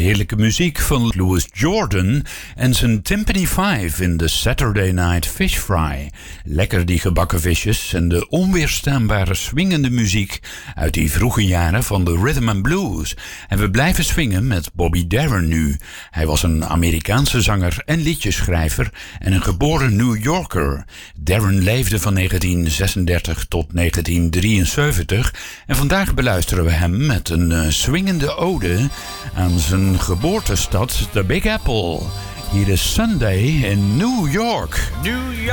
Heerlijke muziek van Louis Jordan en zijn Timpani 5 in de Saturday Night Fish Fry. Lekker die gebakken visjes en de onweerstaanbare swingende muziek uit die vroege jaren van de rhythm and blues. En we blijven swingen met Bobby Darin nu. Hij was een Amerikaanse zanger en liedjeschrijver en een geboren New Yorker. Darin leefde van 1936 tot 1973 en vandaag beluisteren we hem met een swingende ode aan zijn geboortestad, de Big Apple. Hier is Sunday in New York. New York.